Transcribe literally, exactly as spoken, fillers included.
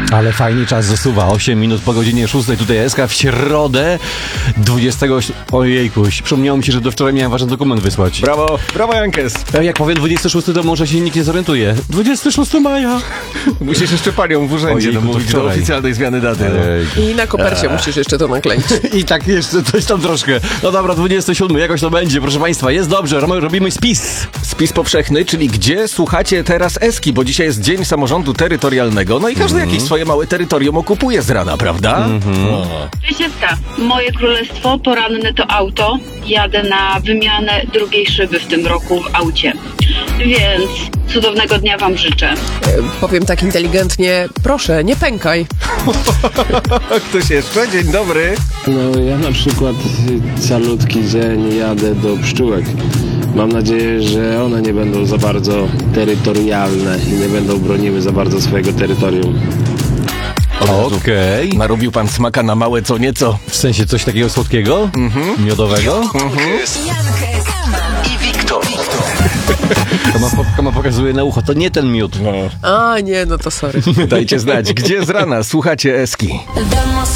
Ale fajnie czas zasuwa. osiem minut po godzinie szóstej. Tutaj S K w środę dwudziestego... Ojejku, przypomniało mi się, że do wczoraj miałem ważny dokument wysłać. Brawo, brawo Jankes. Jak powiem dwudziestego szóstego, to może się nikt nie zorientuje. dwudziestego szóstego maja. Musisz jeszcze panią w urzędzie Ojejku, domówić do oficjalnej zmiany daty. No. I na kopercie musisz jeszcze to nakleić. I tak jeszcze coś tam troszkę. No dobra, dwudziestego siódmego, jakoś to będzie, proszę państwa. Jest dobrze, robimy spis. Spis powszechny, czyli gdzie słuchacie teraz Eski, bo dzisiaj jest Dzień Samorządu Terytorialnego, no i każdy mm. jakieś swoje małe terytorium okupuje z rana, prawda? Mm-hmm. No. Cześć Eska, moje królestwo poranne to auto. Jadę na wymianę drugiej szyby w tym roku w aucie. Więc cudownego dnia wam życzę. E, powiem tak inteligentnie, proszę, nie pękaj. Ktoś jeszcze? Dzień dobry. No ja na przykład calutki dzień jadę do pszczółek. Mam nadzieję, że one nie będą za bardzo terytorialne i nie będą broniły za bardzo swojego terytorium. Okej. Okay. Narobił pan smaka na małe co nieco. W sensie coś takiego słodkiego? Mm-hmm. Miodowego? Mm-hmm. I Wiktor. Kama, kama pokazuje na ucho, to nie ten miód. No. A nie, no to sorry. Dajcie znać, gdzie z rana słuchacie Eski.